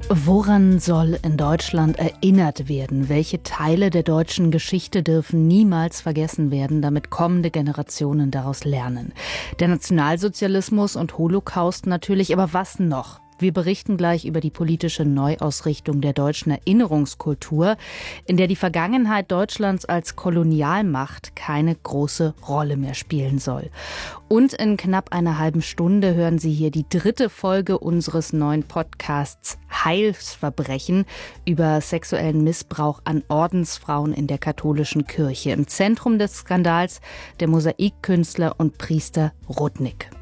Woran soll in Deutschland erinnert werden? Welche Teile der deutschen Geschichte dürfen niemals vergessen werden, damit kommende Generationen daraus lernen? Der Nationalsozialismus und Holocaust natürlich, aber was noch? Wir berichten gleich über die politische Neuausrichtung der deutschen Erinnerungskultur, in der die Vergangenheit Deutschlands als Kolonialmacht keine große Rolle mehr spielen soll. Und in knapp einer halben Stunde hören Sie hier die 3. Folge unseres neuen Podcasts Heilsverbrechen über sexuellen Missbrauch an Ordensfrauen in der katholischen Kirche. Im Zentrum des Skandals der Mosaikkünstler und Priester Rudnick.